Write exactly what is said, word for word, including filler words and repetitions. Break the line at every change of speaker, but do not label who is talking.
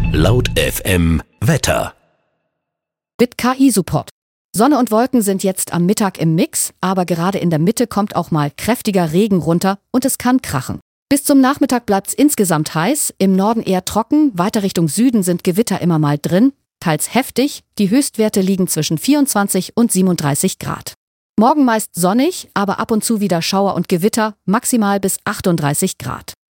Laut F M Wetter.
Mit K I-Support. Sonne und Wolken sind jetzt am Mittag im Mix, aber gerade in der Mitte kommt auch mal kräftiger Regen runter und es kann krachen. Bis zum Nachmittag bleibt's insgesamt heiß, im Norden eher trocken, weiter Richtung Süden sind Gewitter immer mal drin, teils heftig, die Höchstwerte liegen zwischen vierundzwanzig und siebenunddreißig Grad. Morgen meist sonnig, aber ab und zu wieder Schauer und Gewitter, maximal bis achtunddreißig Grad.